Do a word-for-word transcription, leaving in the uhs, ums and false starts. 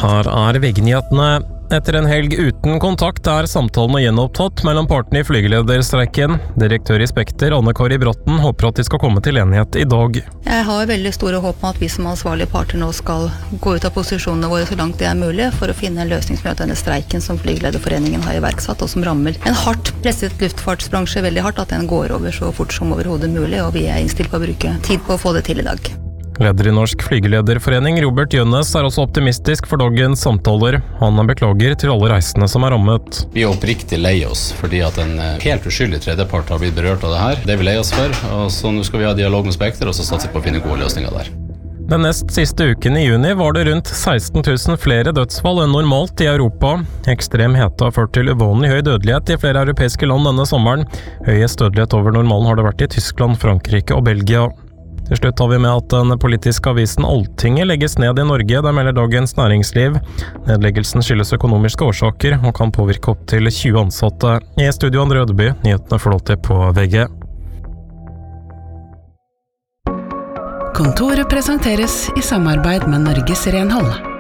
Her er V G-nyhetene. Etter en helg uten kontakt er samtalene gjenopptatt mellom partene i flygelederstreiken. Direktør i Spekter, Anne Kari Brotten, håper at de skal komme til enighet i dag. Jeg har veldig store håp om at vi som ansvarlige parter nå skal gå ut av posisjonene våre så langt det er mulig for å finne en løsning som gjør at denne streiken som Flygelederforeningen har iverksatt, og som rammer en hardt presset luftfartsbransje veldig hardt, at den går over så fort som overhodet mulig, og vi er innstilt på å bruke tid på å få det til i dag. Leder i Norsk Flygelederforening, Robert Jønnes, er også optimistisk for dagens samtaler. Han beklager til alle reisende som er rammet. Vi er oppriktig lei oss, fordi at en helt uskyldig tredjepart har blitt berørt av det her. Det er vi lei oss for, og så nå skal vi ha dialog med Spekter, og så satser vi på å finne gode løsninger der. Den nest siste uken i juni var det rundt seksten tusen flere dødsfall enn normalt i Europa. Ekstrem hete har ført til uvanlig høy dødelighet i flere europeiske land denne sommeren. Høyest dødelighet over normalen har det vært i Tyskland, Frankrike og Belgia. Til slutt har vi med at den politiske avisen Alltinget legges ned i Norge, der melder Dagens Næringsliv. Nedleggelsen skyldes økonomiske årsaker og kan påvirke opp til tjue ansatte. I studio Andre Ødeby, nyhetene får lov til på V G. Kontoret presenteres i samarbeid med Norges Renhold.